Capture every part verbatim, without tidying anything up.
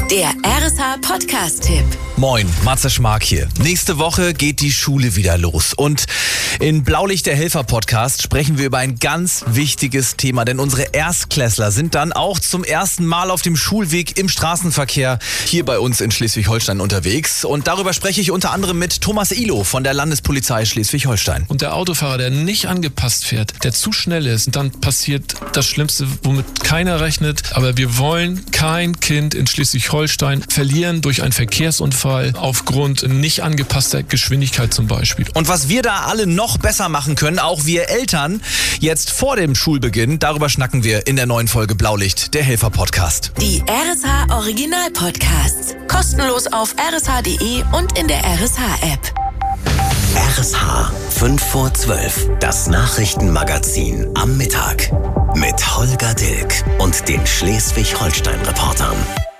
Der R S H-Podcast-Tipp. Moin, Matze Schmark hier. Nächste Woche geht die Schule wieder los. Und in Blaulicht der Helfer-Podcast sprechen wir über ein ganz wichtiges Thema. Denn unsere Erstklässler sind dann auch zum ersten Mal auf dem Schulweg im Straßenverkehr hier bei uns in Schleswig-Holstein unterwegs. Und darüber spreche ich unter anderem mit Thomas Ihlow von der Landespolizei Schleswig-Holstein. Und der Autofahrer, der nicht angepasst fährt, der zu schnell ist, dann passiert das Schlimmste, womit keiner rechnet. Aber wir wollen kein Kind in Schleswig-Holstein verlieren durch einen Verkehrsunfall aufgrund nicht angepasster Geschwindigkeit zum Beispiel. Und was wir da alle noch besser machen können, auch wir Eltern, jetzt vor dem Schulbeginn, darüber schnacken wir in der neuen Folge Blaulicht, der Helfer-Podcast. Die R S H-Original-Podcasts. Kostenlos auf r s h punkt d e und in der R S H-App. R S H fünf vor zwölf, das Nachrichtenmagazin am Mittag mit Holger Dilk und den Schleswig-Holstein-Reportern.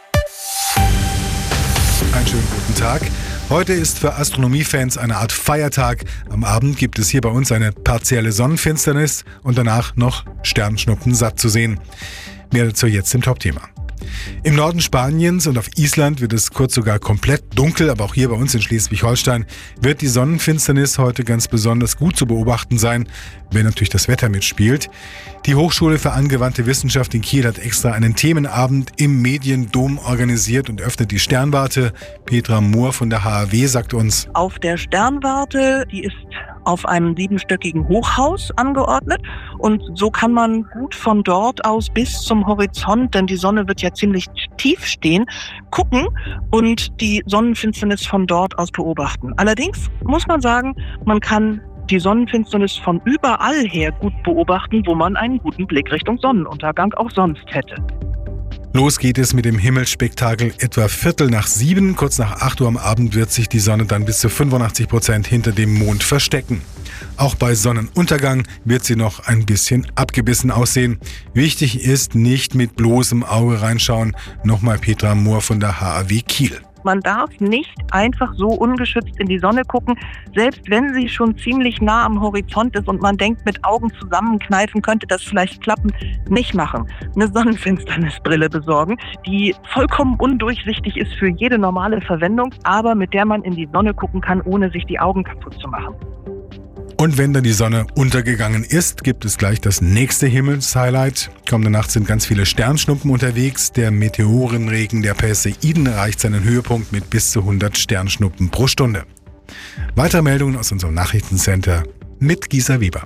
Einen schönen guten Tag. Heute ist für Astronomiefans eine Art Feiertag. Am Abend gibt es hier bei uns eine partielle Sonnenfinsternis und danach noch Sternschnuppen satt zu sehen. Mehr dazu jetzt im Top-Thema. Im Norden Spaniens und auf Island wird es kurz sogar komplett dunkel, aber auch hier bei uns in Schleswig-Holstein wird die Sonnenfinsternis heute ganz besonders gut zu beobachten sein, wenn natürlich das Wetter mitspielt. Die Hochschule für angewandte Wissenschaft in Kiel hat extra einen Themenabend im Mediendom organisiert und öffnet die Sternwarte. Petra Mohr von der H A W sagt uns: Auf der Sternwarte, die ist auf einem siebenstöckigen Hochhaus angeordnet und so kann man gut von dort aus bis zum Horizont, denn die Sonne wird ja ziemlich tief stehen, gucken und die Sonnenfinsternis von dort aus beobachten. Allerdings muss man sagen, man kann die Sonnenfinsternis von überall her gut beobachten, wo man einen guten Blick Richtung Sonnenuntergang auch sonst hätte. Los geht es mit dem Himmelsspektakel etwa Viertel nach sieben. Kurz nach acht Uhr am Abend wird sich die Sonne dann bis zu fünfundachtzig Prozent hinter dem Mond verstecken. Auch bei Sonnenuntergang wird sie noch ein bisschen abgebissen aussehen. Wichtig ist, nicht mit bloßem Auge reinschauen. Nochmal Petra Mohr von der H A W Kiel. Man darf nicht einfach so ungeschützt in die Sonne gucken, selbst wenn sie schon ziemlich nah am Horizont ist und man denkt, mit Augen zusammenkneifen könnte das vielleicht klappen. Nicht machen. Eine Sonnenfinsternisbrille besorgen, die vollkommen undurchsichtig ist für jede normale Verwendung, aber mit der man in die Sonne gucken kann, ohne sich die Augen kaputt zu machen. Und wenn dann die Sonne untergegangen ist, gibt es gleich das nächste Himmelshighlight. Kommende Nacht sind ganz viele Sternschnuppen unterwegs. Der Meteorenregen der Perseiden erreicht seinen Höhepunkt mit bis zu hundert Sternschnuppen pro Stunde. Weitere Meldungen aus unserem Nachrichtencenter mit Gisa Weber.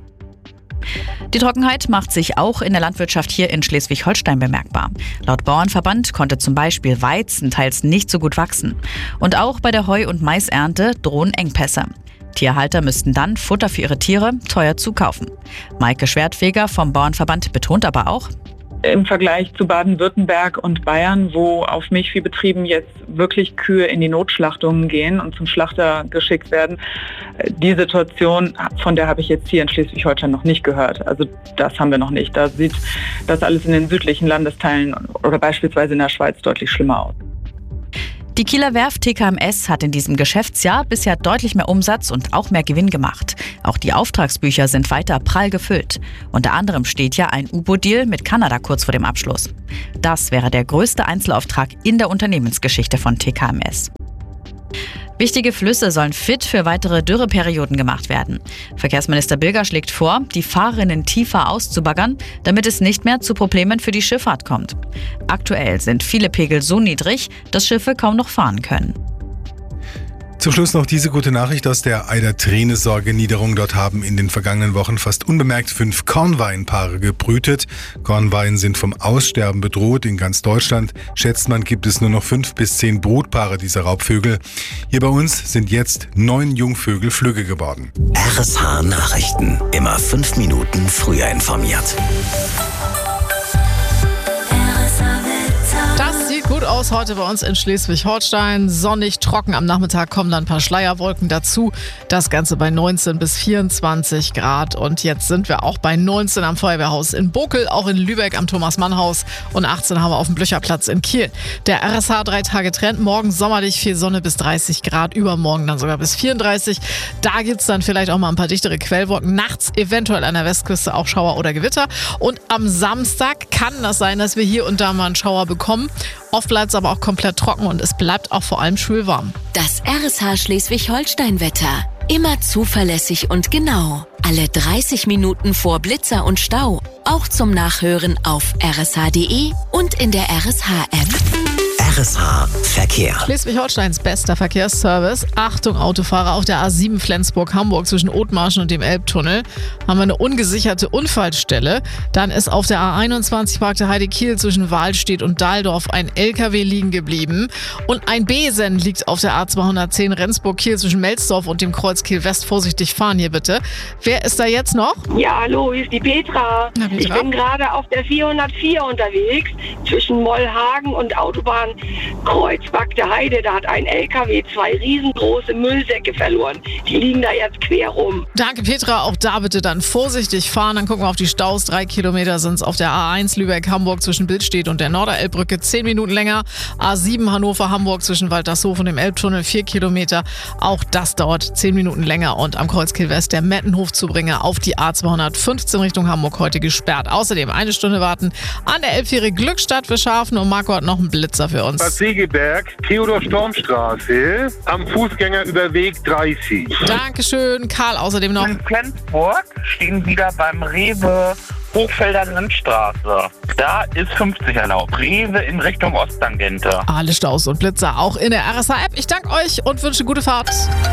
Die Trockenheit macht sich auch in der Landwirtschaft hier in Schleswig-Holstein bemerkbar. Laut Bauernverband konnte zum Beispiel Weizen teils nicht so gut wachsen. Und auch bei der Heu- und Maisernte drohen Engpässe. Tierhalter müssten dann Futter für ihre Tiere teuer zukaufen. Maike Schwertfeger vom Bauernverband betont aber auch: Im Vergleich zu Baden-Württemberg und Bayern, wo auf Milchviehbetrieben jetzt wirklich Kühe in die Notschlachtungen gehen und zum Schlachter geschickt werden, die Situation, von der habe ich jetzt hier in Schleswig-Holstein noch nicht gehört. Also das haben wir noch nicht. Da sieht das alles in den südlichen Landesteilen oder beispielsweise in der Schweiz deutlich schlimmer aus. Die Kieler Werft T K M S hat in diesem Geschäftsjahr bisher deutlich mehr Umsatz und auch mehr Gewinn gemacht. Auch die Auftragsbücher sind weiter prall gefüllt. Unter anderem steht ja ein U-Boot-Deal mit Kanada kurz vor dem Abschluss. Das wäre der größte Einzelauftrag in der Unternehmensgeschichte von T K M S. Wichtige Flüsse sollen fit für weitere Dürreperioden gemacht werden. Verkehrsminister Bilger schlägt vor, die Fahrerinnen tiefer auszubaggern, damit es nicht mehr zu Problemen für die Schifffahrt kommt. Aktuell sind viele Pegel so niedrig, dass Schiffe kaum noch fahren können. Zum Schluss noch diese gute Nachricht aus der Eider-Trene-Sorge-Niederung. Dort haben in den vergangenen Wochen fast unbemerkt fünf Kornweinpaare gebrütet. Kornwein sind vom Aussterben bedroht. In ganz Deutschland, schätzt man, gibt es nur noch fünf bis zehn Brutpaare dieser Raubvögel. Hier bei uns sind jetzt neun Jungvögel flügge geworden. R S H Nachrichten. Immer fünf Minuten früher informiert. Das sieht gut aus heute bei uns in Schleswig-Holstein. Sonnig, trocken. Am Nachmittag kommen dann ein paar Schleierwolken dazu. Das Ganze bei neunzehn bis vierundzwanzig Grad. Und jetzt sind wir auch bei neunzehn am Feuerwehrhaus in Bokel, auch in Lübeck am Thomas-Mann-Haus und achtzehn haben wir auf dem Blöcherplatz in Kiel. Der R S H drei Tage Trend. Morgen sommerlich, viel Sonne bis dreißig Grad. Übermorgen dann sogar bis vierunddreißig. Da gibt es dann vielleicht auch mal ein paar dichtere Quellwolken. Nachts eventuell an der Westküste auch Schauer oder Gewitter. Und am Samstag kann das sein, dass wir hier und da mal einen Schauer bekommen. Oft bleibt es aber auch komplett trocken und es bleibt auch vor allem schwülwarm. Das R S H Schleswig-Holstein-Wetter. Immer zuverlässig und genau. Alle dreißig Minuten vor Blitzer und Stau. Auch zum Nachhören auf r s h punkt d e und in der R S H-App. R S H Verkehr. Schleswig-Holsteins bester Verkehrsservice. Achtung, Autofahrer auf der A sieben Flensburg-Hamburg zwischen Othmarschen und dem Elbtunnel haben wir eine ungesicherte Unfallstelle. Dann ist auf der A einundzwanzig Park der Heide-Kiel zwischen Wahlstedt und Dahldorf ein L K W liegen geblieben. Und ein Besen liegt auf der A zweihundertzehn Rendsburg-Kiel zwischen Melzdorf und dem Kreuz Kiel-West. Vorsichtig fahren hier bitte. Wer ist da jetzt noch? Ja, hallo, hier ist die Petra. Na, Petra? Ich bin gerade auf der vierhundertvier unterwegs zwischen Mollhagen und Autobahn Kreuzberg der Heide. Da hat ein L K W zwei riesengroße Müllsäcke verloren. Die liegen da jetzt quer rum. Danke, Petra. Auch da bitte dann vorsichtig fahren. Dann gucken wir auf die Staus. Drei Kilometer sind es auf der A eins Lübeck-Hamburg zwischen Billstedt und der Norderelbbrücke. Zehn Minuten länger. A sieben Hannover-Hamburg zwischen Waltershof und dem Elbtunnel. Vier Kilometer. Auch das dauert zehn Minuten länger. Und am Kreuz Kiel-West der Mettenhof-Zubringer auf die A zweihundertfünfzehn Richtung Hamburg heute gesperrt. Außerdem eine Stunde warten an der Elbfähre Glückstadt für Schafen. Und Marco hat noch einen Blitzer für uns. Bad Segeberg, Theodor-Storm-Straße, am Fußgängerüberweg dreißig. Dankeschön. Karl, außerdem noch. In Flensburg stehen wieder beim Rewe Hochfelder Landstraße. Da ist fünfzig erlaubt. Rewe in Richtung Osttangente. Alle Staus und Blitzer auch in der R S H-App. Ich danke euch und wünsche gute Fahrt.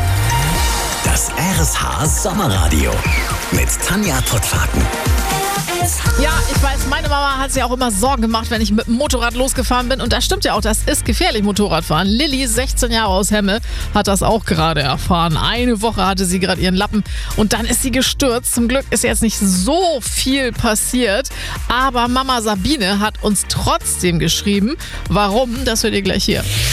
Das R S H Sommerradio mit Tanja Pottwagen. Ja, ich weiß, meine Mama hat sich auch immer Sorgen gemacht, wenn ich mit dem Motorrad losgefahren bin. Und das stimmt ja auch, das ist gefährlich, Motorradfahren. Lilly, sechzehn Jahre aus Hemme, hat das auch gerade erfahren. Eine Woche hatte sie gerade ihren Lappen und dann ist sie gestürzt. Zum Glück ist jetzt nicht so viel passiert. Aber Mama Sabine hat uns trotzdem geschrieben. Warum? Das hört ihr gleich hier.